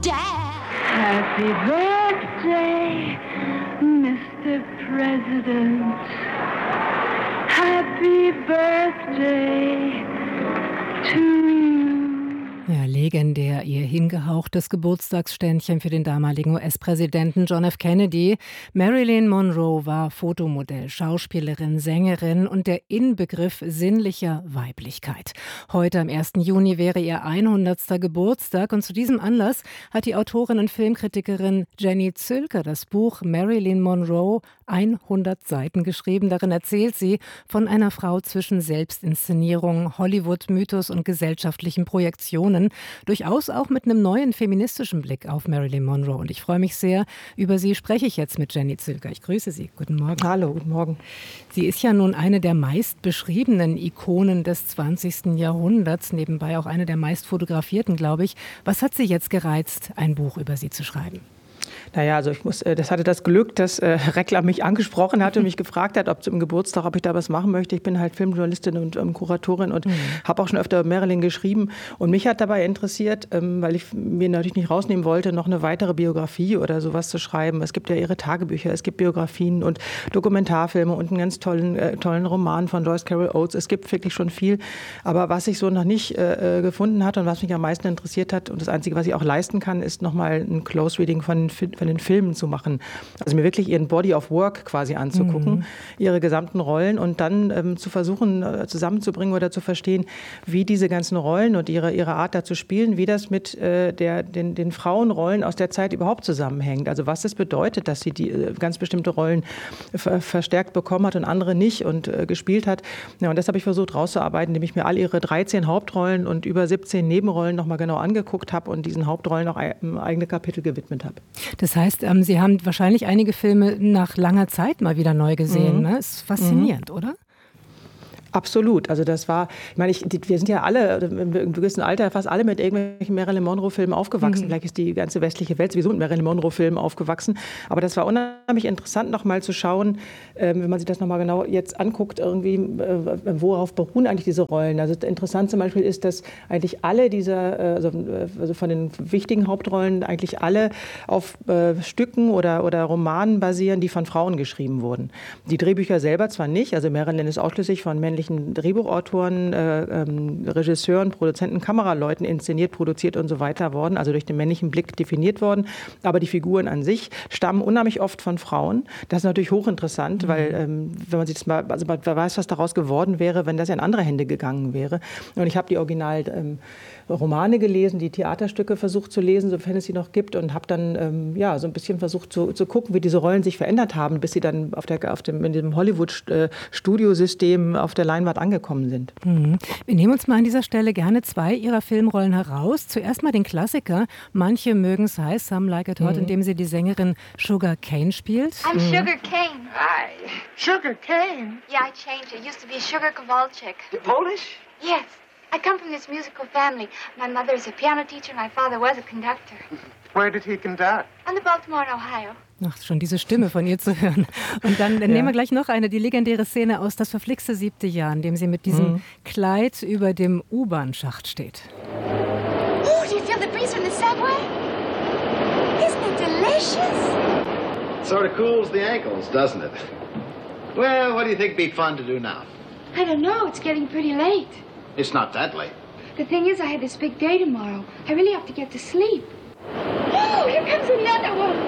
Dad. Happy birthday, Mr. President. Happy birthday to you. Ja, legendär, ihr hingehauchtes Geburtstagsständchen für den damaligen US-Präsidenten John F. Kennedy. Marilyn Monroe war Fotomodell, Schauspielerin, Sängerin und der Inbegriff sinnlicher Weiblichkeit. Heute am 1. Juni wäre ihr 100. Geburtstag und zu diesem Anlass hat die Autorin und Filmkritikerin Jenny Zülker das Buch Marilyn Monroe 100 Seiten geschrieben. Darin erzählt sie von einer Frau zwischen Selbstinszenierung, Hollywood-Mythos und gesellschaftlichen Projektionen. Durchaus auch mit einem neuen feministischen Blick auf Marilyn Monroe. Und ich freue mich sehr, über sie spreche ich jetzt mit Jenny Zülker. Ich grüße Sie. Guten Morgen. Hallo, guten Morgen. Sie ist ja nun eine der meist beschriebenen Ikonen des 20. Jahrhunderts, nebenbei auch eine der meist fotografierten, glaube ich. Was hat Sie jetzt gereizt, ein Buch über sie zu schreiben? Naja, also das hatte das Glück, dass Reklam mich angesprochen hatte und mich gefragt hat, ob zum Geburtstag, ob ich da was machen möchte. Ich bin halt Filmjournalistin und Kuratorin und habe auch schon öfter Marilyn geschrieben. Und mich hat dabei interessiert, weil ich mir natürlich nicht rausnehmen wollte, noch eine weitere Biografie oder sowas zu schreiben. Es gibt ja ihre Tagebücher, es gibt Biografien und Dokumentarfilme und einen ganz tollen Roman von Joyce Carol Oates. Es gibt wirklich schon viel. Aber was ich so noch nicht gefunden hatte und was mich am meisten interessiert hat und das Einzige, was ich auch leisten kann, ist nochmal ein Close-Reading von den Filmen zu machen. Also mir wirklich ihren Body of Work quasi anzugucken, ihre gesamten Rollen und dann zu versuchen zusammenzubringen oder zu verstehen, wie diese ganzen Rollen und ihre Art da zu spielen, wie das mit den Frauenrollen aus der Zeit überhaupt zusammenhängt. Also was es bedeutet, dass sie die ganz bestimmte Rollen verstärkt bekommen hat und andere nicht und gespielt hat. Ja, und das habe ich versucht rauszuarbeiten, indem ich mir all ihre 13 Hauptrollen und über 17 Nebenrollen nochmal genau angeguckt habe und diesen Hauptrollen auch eigene Kapitel gewidmet habe. Das heißt, Sie haben wahrscheinlich einige Filme nach langer Zeit mal wieder neu gesehen. Ne? Ist faszinierend, oder? Absolut. Also das war, ich meine, wir sind ja alle im gewissen Alter fast alle mit irgendwelchen Marilyn Monroe-Filmen aufgewachsen. Vielleicht ist die ganze westliche Welt sowieso mit Marilyn Monroe-Filmen aufgewachsen. Aber das war unheimlich interessant, nochmal zu schauen, wenn man sich das nochmal genau jetzt anguckt, irgendwie, worauf beruhen eigentlich diese Rollen. Also interessant zum Beispiel ist, dass eigentlich alle dieser, also von den wichtigen Hauptrollen, eigentlich alle auf Stücken oder Romanen basieren, die von Frauen geschrieben wurden. Die Drehbücher selber zwar nicht, also Marilyn ist ausschließlich von männlichen Drehbuchautoren, Regisseuren, Produzenten, Kameraleuten inszeniert, produziert und so weiter worden, also durch den männlichen Blick definiert worden. Aber die Figuren an sich stammen unheimlich oft von Frauen. Das ist natürlich hochinteressant, weil wenn man sich das mal, also man weiß, was daraus geworden wäre, wenn das in andere Hände gegangen wäre. Und ich habe die Romane gelesen, die Theaterstücke versucht zu lesen, sofern es sie noch gibt, und habe dann so ein bisschen versucht zu gucken, wie diese Rollen sich verändert haben, bis sie dann in dem Hollywood-Studiosystem auf der Leinwand angekommen sind. Wir nehmen uns mal an dieser Stelle gerne 2 Ihrer Filmrollen heraus. Zuerst mal den Klassiker Manche mögen es heiß, Some Like It Hot, in dem sie die Sängerin Sugar Cane spielt. I'm Sugar Cane. Hi. Sugar Cane? Yeah, I changed it. Used to be Sugar Kowalczyk. You Polish? Yes. I come from this musical family. My mother is a piano teacher, my father was a conductor. Where did he conduct? On the Baltimore and Ohio. Ach, schon diese Stimme von ihr zu hören. Und dann nehmen wir gleich noch die legendäre Szene aus Das verflixte 7. Jahr, in dem sie mit diesem Kleid über dem U-Bahn-Schacht steht. Oh, do you feel the breeze from the subway? Isn't it delicious? Sort of cools the ankles, doesn't it? Well, what do you think would be fun to do now? I don't know. It's getting pretty late. It's not that late. The thing is, I have this big day tomorrow. I really have to get to sleep. Oh, here comes another one.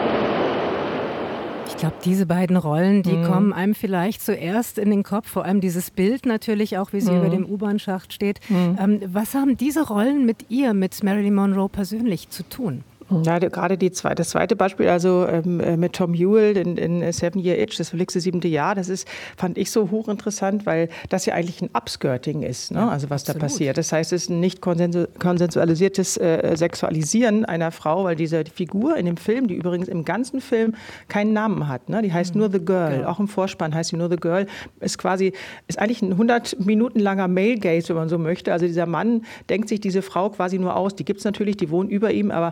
Ich glaube, diese beiden Rollen, die kommen einem vielleicht zuerst in den Kopf, vor allem dieses Bild natürlich auch, wie sie über dem U-Bahn-Schacht steht. Was haben diese Rollen mit Marilyn Monroe persönlich zu tun? Ja, gerade das zweite Beispiel, also mit Tom Ewell in Seven Year Itch, das verflixte 7. Jahr, fand ich so hochinteressant, weil das ja eigentlich ein Upskirting ist, ne? Also was da passiert. Das heißt, es ist ein nicht konsensualisiertes Sexualisieren einer Frau, weil diese Figur in dem Film, die übrigens im ganzen Film keinen Namen hat, ne? Die heißt nur The Girl, auch im Vorspann heißt sie nur The Girl, ist eigentlich ein 100 Minuten langer Male Gaze, wenn man so möchte. Also dieser Mann denkt sich diese Frau quasi nur aus, die gibt es natürlich, die wohnt über ihm, aber alles,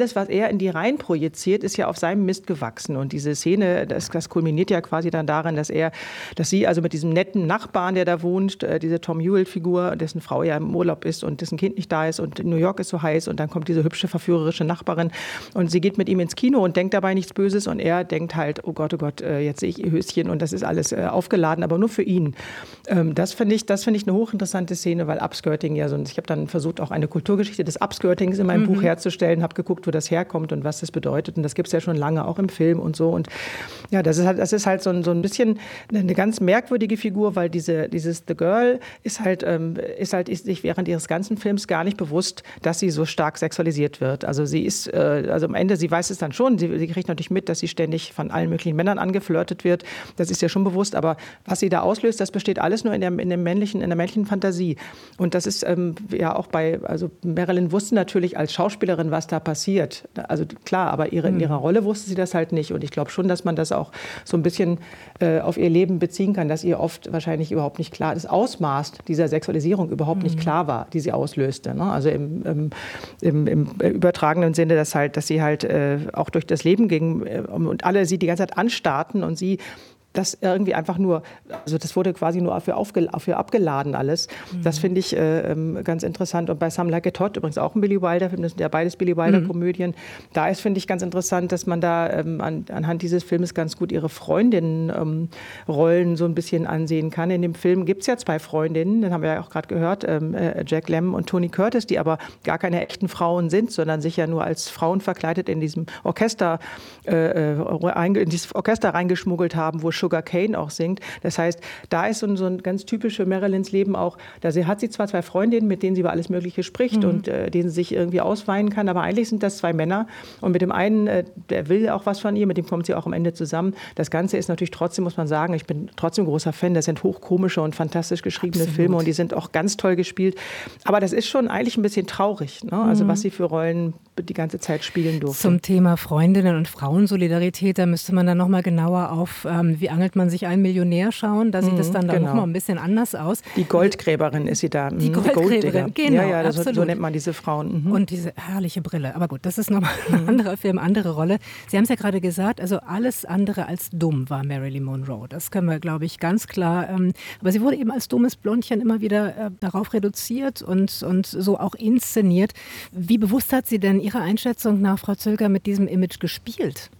alles, was er in die rein projiziert, ist ja auf seinem Mist gewachsen. Und diese Szene, das kulminiert ja quasi dann darin, dass sie also mit diesem netten Nachbarn, der da wohnt, diese Tom Hewitt-Figur, dessen Frau ja im Urlaub ist und dessen Kind nicht da ist und New York ist so heiß und dann kommt diese hübsche, verführerische Nachbarin und sie geht mit ihm ins Kino und denkt dabei nichts Böses und er denkt halt, oh Gott, jetzt sehe ich ihr Höschen und das ist alles aufgeladen, aber nur für ihn. Das finde ich eine hochinteressante Szene, weil Upskirting ja so, ich habe dann versucht, auch eine Kulturgeschichte des Upskirtings in meinem Buch herzustellen, habe geguckt, wo das herkommt und was das bedeutet und das gibt es ja schon lange auch im Film und so und ja, das ist halt so ein bisschen eine ganz merkwürdige Figur, weil dieses The Girl ist sich während ihres ganzen Films gar nicht bewusst, dass sie so stark sexualisiert wird. Also sie ist, also am Ende, sie weiß es dann schon, sie kriegt natürlich mit, dass sie ständig von allen möglichen Männern angeflirtet wird. Das ist ja schon bewusst, aber was sie da auslöst, das besteht alles nur in der männlichen Fantasie. Und das ist ja auch also Marilyn wusste natürlich als Schauspielerin, was da passiert. Also klar, aber in ihrer Rolle wusste sie das halt nicht. Und ich glaube schon, dass man das auch so ein bisschen auf ihr Leben beziehen kann, dass ihr oft wahrscheinlich überhaupt nicht klar, das Ausmaß dieser Sexualisierung überhaupt nicht klar war, die sie auslöste. Ne? Also im übertragenen Sinne, dass sie halt auch durch das Leben ging und alle sie die ganze Zeit anstarrten und sie das irgendwie einfach nur, also das wurde quasi nur für abgeladen alles. Das finde ich ganz interessant. Und bei Some Like It Hot, übrigens auch ein Billy Wilder-Film, das sind ja beides Billy Wilder-Komödien, da ist, finde ich, ganz interessant, dass man da anhand dieses Filmes ganz gut ihre Freundinnen-Rollen so ein bisschen ansehen kann. In dem Film gibt es ja 2 Freundinnen, das haben wir ja auch gerade gehört, Jack Lemmon und Tony Curtis, die aber gar keine echten Frauen sind, sondern sich ja nur als Frauen verkleidet in diesem Orchester reingeschmuggelt haben, wo Sugar Cane auch singt. Das heißt, da ist so ein ganz typisches Marilyns Leben auch. Da hat sie zwar 2 Freundinnen, mit denen sie über alles Mögliche spricht und denen sie sich irgendwie ausweinen kann, aber eigentlich sind das 2 Männer. Und mit dem einen, der will auch was von ihr, mit dem kommt sie auch am Ende zusammen. Das Ganze ist natürlich trotzdem, muss man sagen, ich bin trotzdem großer Fan. Das sind hochkomische und fantastisch geschriebene Filme und die sind auch ganz toll gespielt. Aber das ist schon eigentlich ein bisschen traurig, ne? Also was sie für Rollen die ganze Zeit spielen durfte. Zum Thema Freundinnen und Frauensolidarität, da müsste man dann noch mal genauer auf wie angelt man sich einen Millionär schauen. Da sieht es dann noch mal ein bisschen anders aus. Die Goldgräberin ist sie da. Die Goldgräberin, genau. Ja, so nennt man diese Frauen. Und diese herrliche Brille. Aber gut, das ist nochmal ein anderer Film, andere Rolle. Sie haben es ja gerade gesagt, also alles andere als dumm war Marilyn Monroe. Das können wir, glaube ich, ganz klar. Aber sie wurde eben als dummes Blondchen immer wieder darauf reduziert und so auch inszeniert. Wie bewusst hat sie denn Ihrer Einschätzung nach, Frau Zölger, mit diesem Image gespielt?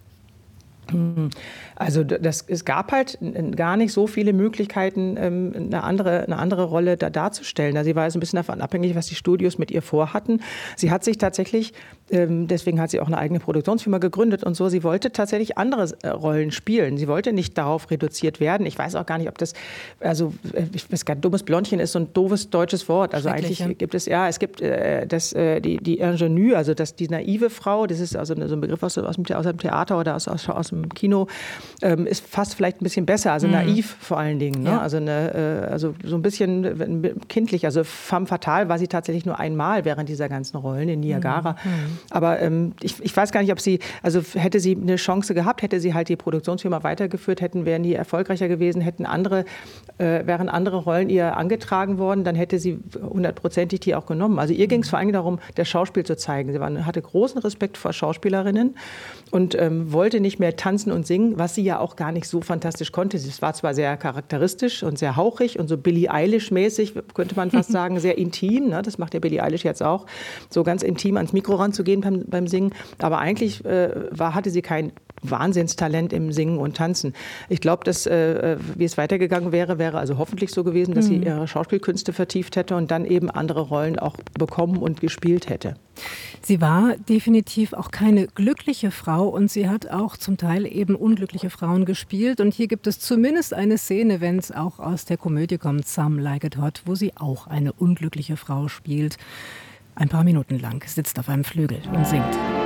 Also es gab halt gar nicht so viele Möglichkeiten, eine andere Rolle darzustellen. Also sie war so ein bisschen davon abhängig, was die Studios mit ihr vorhatten. Sie hat sich tatsächlich, deswegen hat sie auch eine eigene Produktionsfirma gegründet und so, sie wollte tatsächlich andere Rollen spielen. Sie wollte nicht darauf reduziert werden. Ich weiß auch gar nicht, ob das, also ich weiß gar nicht, dummes Blondchen ist so ein doofes deutsches Wort. Also eigentlich gibt es, es gibt die Ingenue, also die naive Frau, das ist also so ein Begriff aus dem Theater oder aus dem Kino, ist fast vielleicht ein bisschen besser, also naiv vor allen Dingen. Ne? Ja. Also so ein bisschen kindlich. Also femme fatale war sie tatsächlich nur einmal während dieser ganzen Rollen in Niagara. Aber ich weiß gar nicht, ob sie, also hätte sie eine Chance gehabt, hätte sie halt die Produktionsfirma weitergeführt, wären die erfolgreicher gewesen, wären andere Rollen ihr angetragen worden, dann hätte sie 100%ig die auch genommen. Also ihr ging es vor allem darum, das Schauspiel zu zeigen. Sie hatte großen Respekt vor Schauspielerinnen und wollte nicht mehr tanzen und singen, was sie ja auch gar nicht so fantastisch konnte. Es war zwar sehr charakteristisch und sehr hauchig und so Billie Eilish-mäßig, könnte man fast sagen, sehr intim. Ne? Das macht ja Billie Eilish jetzt auch, so ganz intim ans Mikro ranzugehen beim Singen. Aber eigentlich hatte sie kein Wahnsinnstalent im Singen und Tanzen. Ich glaube, dass wie es weitergegangen wäre also hoffentlich so gewesen, dass sie ihre Schauspielkünste vertieft hätte und dann eben andere Rollen auch bekommen und gespielt hätte. Sie war definitiv auch keine glückliche Frau und sie hat auch zum Teil eben unglückliche Frauen gespielt. Und hier gibt es zumindest eine Szene, wenn es auch aus der Komödie kommt, Some Like It Hot, wo sie auch eine unglückliche Frau spielt. Ein paar Minuten lang sitzt auf einem Flügel und singt.